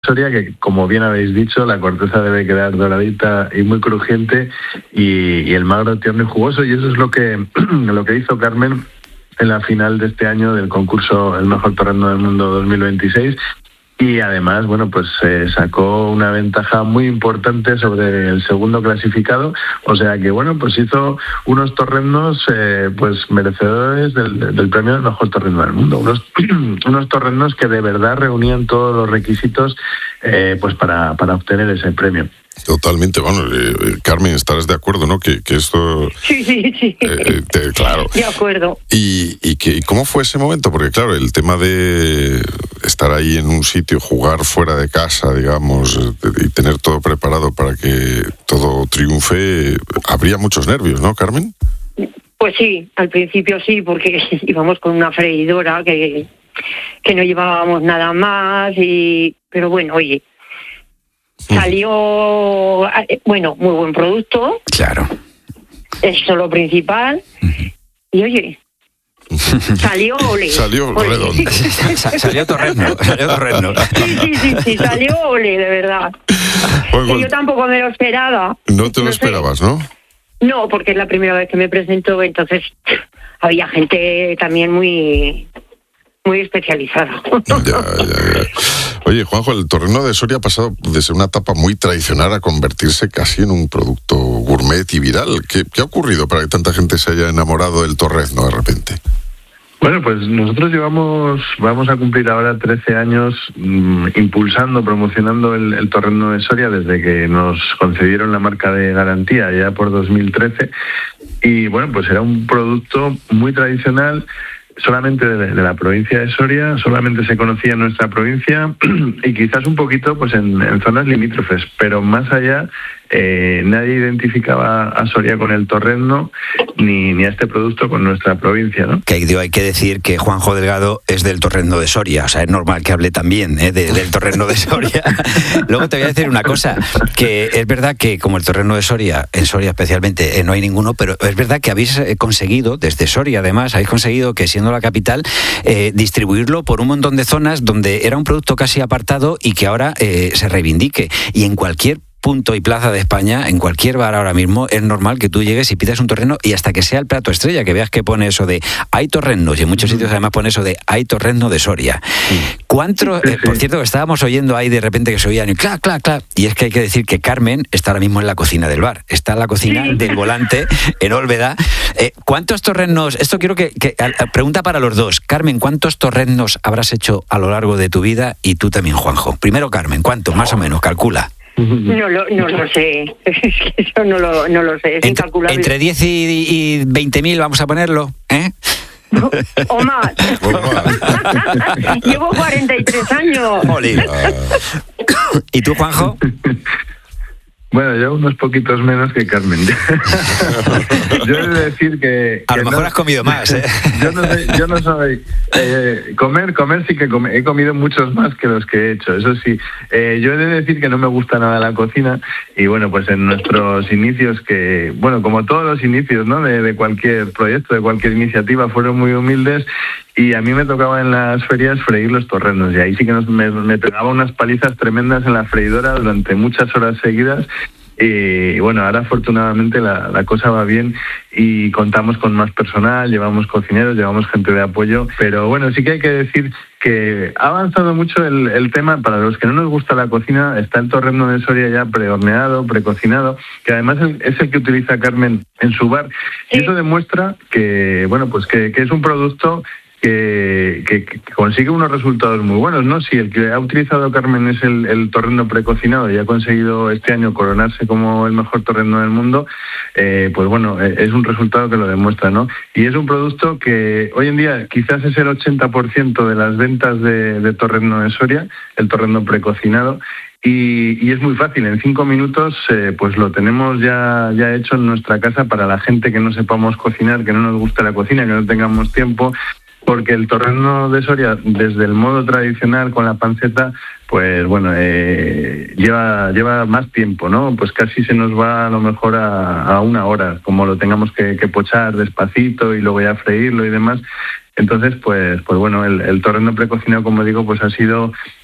Soria, que como bien habéis dicho, la corteza debe quedar doradita y muy crujiente, y el magro tierno y jugoso, y eso es lo que hizo Carmen en la final de este año del concurso El Mejor Torrezno del Mundo 2026. Y además, bueno, pues sacó una ventaja muy importante sobre el segundo clasificado, o sea que, bueno, pues hizo unos torreznos pues merecedores del premio del mejor torrezno del mundo, unos torreznos que de verdad reunían todos los requisitos pues para obtener ese premio. Totalmente, bueno, Carmen, estarás de acuerdo, ¿no? Que esto... Sí. Claro. De acuerdo. ¿Y cómo fue ese momento? Porque, claro, el tema de estar ahí en un sitio, jugar fuera de casa, digamos, y tener todo preparado para que todo triunfe, habría muchos nervios, ¿no, Carmen? Pues sí, al principio sí, porque íbamos con una freidora que no llevábamos nada más, pero bueno, oye... Salió, bueno, muy buen producto. Claro. Eso es lo principal. Y oye, salió ole. Salió redondo. Salió torrezno. Sí, salió ole, de verdad. Bueno, yo tampoco me lo esperaba. No te lo esperabas, ¿no? No, porque es la primera vez que me presento, entonces había gente también muy especializada. Ya. Oye, Juanjo, el torrezno de Soria ha pasado de ser una etapa muy tradicional a convertirse casi en un producto gourmet y viral. ¿Qué ha ocurrido para que tanta gente se haya enamorado del torrezno de repente? Bueno, pues nosotros vamos a cumplir ahora 13 años impulsando, promocionando el torrezno de Soria desde que nos concedieron la marca de garantía ya por 2013. Y bueno, pues era un producto muy tradicional, solamente de la provincia de Soria, solamente se conocía en nuestra provincia y quizás un poquito pues en zonas limítrofes, pero más allá nadie identificaba a Soria con el torrezno ni a este producto con nuestra provincia, ¿no? Que hay que decir que Juanjo Delgado es del torrezno de Soria, o sea, es normal que hable también del torrezno de Soria. Luego te voy a decir una cosa, que es verdad que como el torrezno de Soria, en Soria especialmente, no hay ninguno, pero es verdad que habéis conseguido, desde Soria además, habéis conseguido que siendo la capital, distribuirlo por un montón de zonas donde era un producto casi apartado y que ahora se reivindique. Y en cualquier punto y plaza de España, en cualquier bar ahora mismo, es normal que tú llegues y pidas un torrezno y hasta que sea el plato estrella, que veas que pone eso de hay torreznos, y en muchos sitios además pone eso de hay torrezno de Soria. ¿Cuánto? Por cierto, que estábamos oyendo ahí de repente que se oían y clac, y es que hay que decir que Carmen está ahora mismo en la cocina del bar, está en la cocina del Volante, en Olveda. ¿Cuántos torreznos? Esto quiero que pregunta para los dos. Carmen, ¿cuántos torreznos habrás hecho a lo largo de tu vida? Y tú también, Juanjo. Primero, Carmen, ¿cuántos? Más o menos, calcula. No lo sé, eso no lo sé, es incalculable. Entre 10 y 20.000 vamos a ponerlo, ¿eh? O más. Llevo 43 años. ¿Y tú, Juanjo? Bueno, yo unos poquitos menos que Carmen. Yo he de decir que... A lo mejor has comido más, ¿eh? Yo no soy... comer sí que he comido muchos más que los que he hecho, eso sí. Yo he de decir que no me gusta nada la cocina y bueno, pues en nuestros inicios que... Bueno, como todos los inicios, ¿no? De cualquier proyecto, de cualquier iniciativa, fueron muy humildes. Y a mí me tocaba en las ferias freír los torreznos y ahí sí que me pegaba unas palizas tremendas en la freidora durante muchas horas seguidas. Y bueno, ahora afortunadamente la cosa va bien y contamos con más personal, llevamos cocineros, llevamos gente de apoyo, pero bueno, sí que hay que decir que ha avanzado mucho el tema. Para los que no nos gusta la cocina, está el torrezno de Soria ya prehorneado, precocinado, que además es el que utiliza Carmen en su bar. Sí. Y eso demuestra que, bueno, pues que es un producto que consigue unos resultados muy buenos, ¿no? Si el que ha utilizado Carmen es el torrezno precocinado y ha conseguido este año coronarse como el mejor torrezno del mundo, pues bueno, es un resultado que lo demuestra, ¿no? Y es un producto que hoy en día quizás es el 80% de las ventas de torrezno de Soria, el torrezno precocinado. Y es muy fácil, en 5 minutos pues lo tenemos ya hecho en nuestra casa para la gente que no sepamos cocinar, que no nos guste la cocina, que no tengamos tiempo, porque el torrezno de Soria, desde el modo tradicional con la panceta, pues bueno, lleva más tiempo, ¿no? Pues casi se nos va a lo mejor a 1 hora, como lo tengamos que pochar despacito y luego ya freírlo y demás. Entonces, pues bueno, el torrezno precocinado, como digo, pues ha sido